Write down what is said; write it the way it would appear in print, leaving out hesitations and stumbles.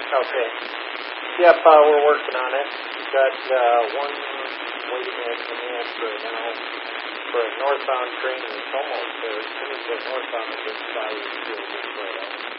Okay. Yep, we're working on it. We've got one waiting at command right now for a northbound train that's almost there. As soon as the northbound is inside, we'll get right out.